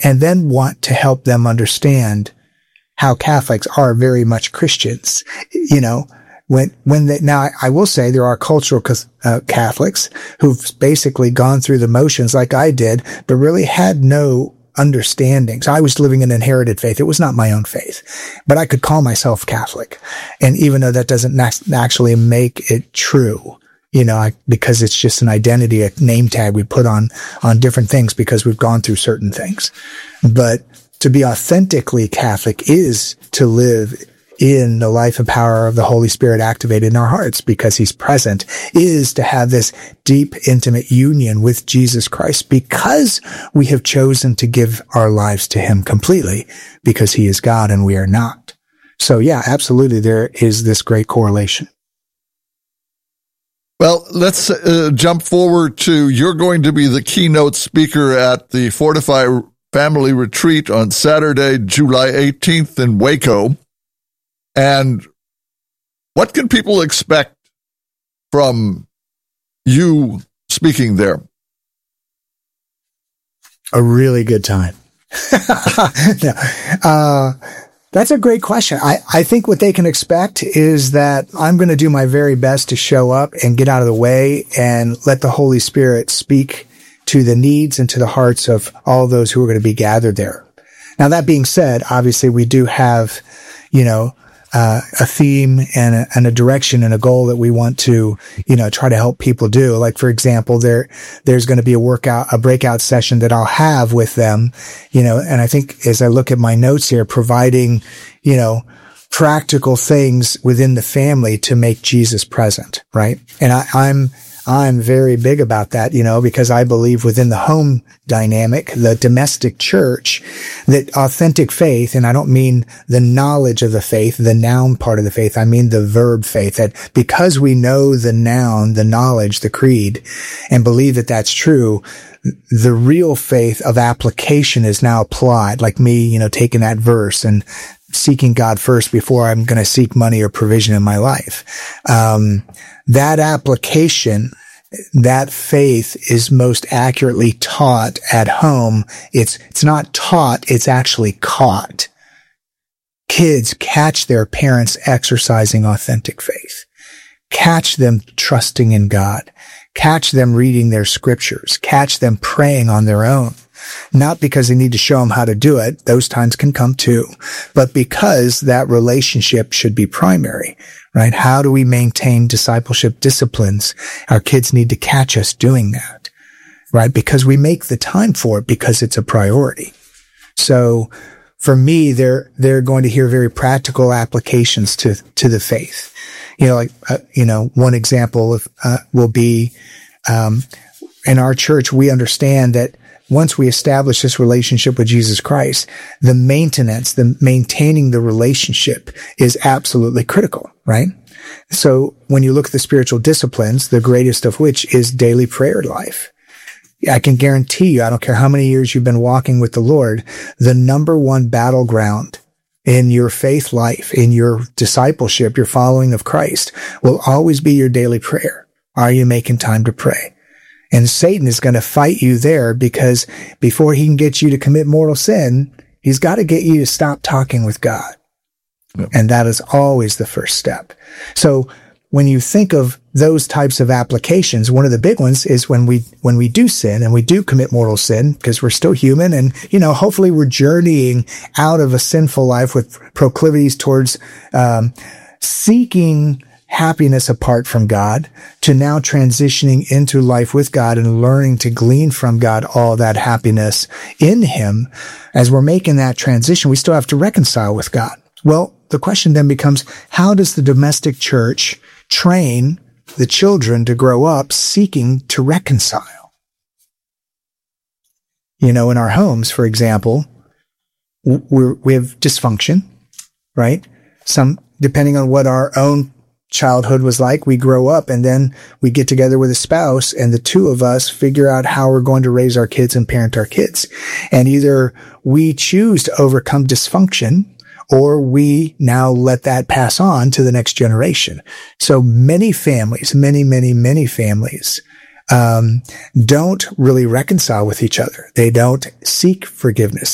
and then want to help them understand how Catholics are very much Christians. You know, now I will say there are cultural Catholics who've basically gone through the motions like I did, but really had no understanding. So I was living an inherited faith. It was not my own faith, but I could call myself Catholic. And even though that doesn't actually make it true, you know, because it's just an identity, a name tag we put on different things because we've gone through certain things. But to be authentically Catholic is to live in the life and power of the Holy Spirit activated in our hearts because he's present, is to have this deep, intimate union with Jesus Christ because we have chosen to give our lives to him completely because he is God and we are not. So yeah, absolutely, there is this great correlation. Well, let's jump forward to, you're going to be the keynote speaker at the Fortify Family Retreat on Saturday, July 18th in Waco. And what can people expect from you speaking there? A really good time. That's a great question. I think what they can expect is that I'm going to do my very best to show up and get out of the way and let the Holy Spirit speak to the needs and to the hearts of all those who are going to be gathered there. Now, that being said, obviously we do have, you know, a theme and a direction and a goal that we want to, you know, try to help people do. Like, for example, there's going to be a breakout session that I'll have with them, you know, and I think as I look at my notes here, providing, you know, practical things within the family to make Jesus present, right? And I'm very big about that, you know, because I believe within the home dynamic, the domestic church, that authentic faith, and I don't mean the knowledge of the faith, the noun part of the faith, I mean the verb faith, that because we know the noun, the knowledge, the creed, and believe that that's true, the real faith of application is now applied, like me, you know, taking that verse and seeking God first before I'm going to seek money or provision in my life. That application, that faith is most accurately taught at home. It's not taught, it's actually caught. Kids catch their parents exercising authentic faith. Catch them trusting in God. Catch them reading their scriptures. Catch them praying on their own. Not because they need to show them how to do it. Those times can come too. But because that relationship should be primary, right? How do we maintain discipleship disciplines? Our kids need to catch us doing that, right? Because we make the time for it because it's a priority. So for me, they're going to hear very practical applications to the faith. You know, like, one example will be, in our church, we understand that once we establish this relationship with Jesus Christ, the maintaining the relationship is absolutely critical, right? So when you look at the spiritual disciplines, the greatest of which is daily prayer life, I can guarantee you, I don't care how many years you've been walking with the Lord, the number one battleground in your faith life, in your discipleship, your following of Christ, will always be your daily prayer. Are you making time to pray? And Satan is going to fight you there because before he can get you to commit mortal sin, he's got to get you to stop talking with God. Yep. And that is always the first step. So when you think of those types of applications, one of the big ones is when we do sin and we do commit mortal sin, because we're still human and, you know, hopefully we're journeying out of a sinful life with proclivities towards seeking happiness apart from God to now transitioning into life with God and learning to glean from God all that happiness in him. As we're making that transition, we still have to reconcile with God. Well, the question then becomes, how does the domestic church train the children to grow up seeking to reconcile? You know, in our homes, for example, we have dysfunction, right? Depending on what our own childhood was like, we grow up and then we get together with a spouse and the two of us figure out how we're going to raise our kids and parent our kids. And either we choose to overcome dysfunction or we now let that pass on to the next generation. So many families, many families, don't really reconcile with each other. They don't seek forgiveness.